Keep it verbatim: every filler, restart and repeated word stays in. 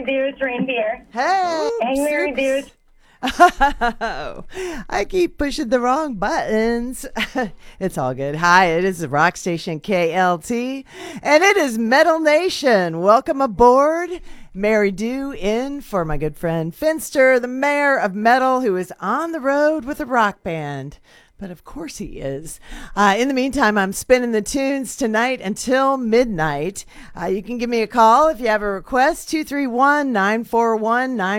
Dude's reindeer. Hey, Hey, Mary Dude. Oh, I keep pushing the wrong buttons. It's all good. Hi, it is the rock station K L T, and it is Metal Nation. Welcome aboard. Mary Dew in for my good friend Finster, the mayor of metal, who is on the road with a rock band. But of course he is. Uh, in the meantime, I'm spinning the tunes tonight until midnight. Uh, you can give me a call if you have a request, two three one, nine four one, nine